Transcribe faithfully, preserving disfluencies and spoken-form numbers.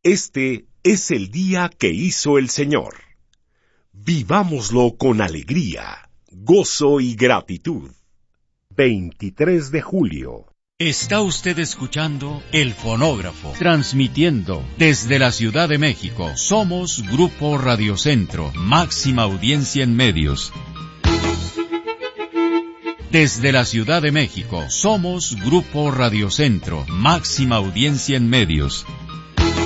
Este es el día que hizo el Señor. Vivámoslo con alegría, gozo y gratitud. veintitrés de julio. Está usted escuchando El Fonógrafo, transmitiendo desde la Ciudad de México. Somos Grupo Radiocentro, máxima audiencia en medios. Desde la Ciudad de México, somos Grupo Radiocentro, máxima audiencia en medios.